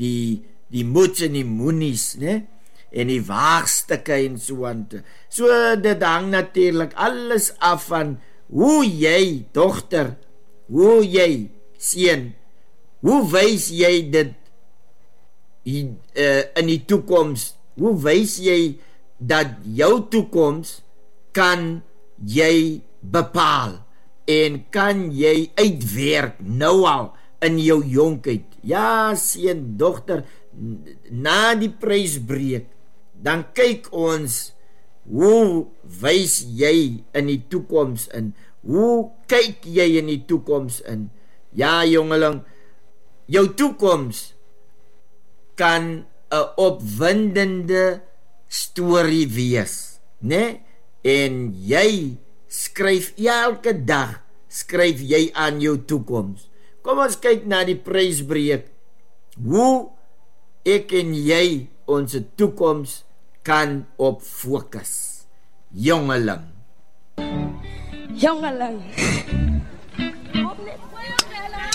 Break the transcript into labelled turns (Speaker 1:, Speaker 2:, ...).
Speaker 1: die moets en die moenies, né? En die waagstukke en so aan te. So dit hang natuurlik alles af van hoe jy, dogter, hoe jy, seun, hoe wys jy dit in die toekoms? Hoe wys jy dat jou toekoms kan jy bepaal en kan jy uitwerk nou al in jou jonkheid? Ja, seun, dogter, na die prysbreek, dan kyk ons, hoe wys jy in die toekoms in? Hoe kyk jy in die toekoms in? Ja, jongeling, jou toekoms kan 'n opwindende storie wees, né? En jy skryf elke dag, skryf jy aan jou toekoms. Kom ons kyk na die prysbreek, hoe ek en jy ons toekoms kan op fokus. Jongeling.